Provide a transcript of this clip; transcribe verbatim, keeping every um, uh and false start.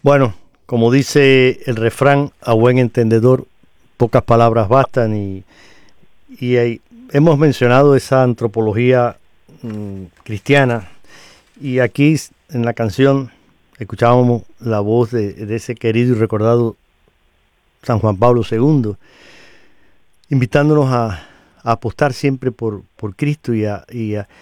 Bueno, como dice el refrán, a buen entendedor, pocas palabras bastan y, y hay- hemos mencionado esa antropología mm, cristiana y aquí s- en la canción escuchábamos la voz de, de ese querido y recordado San Juan Pablo segundo, invitándonos a, a apostar siempre por, por Cristo y a, y a-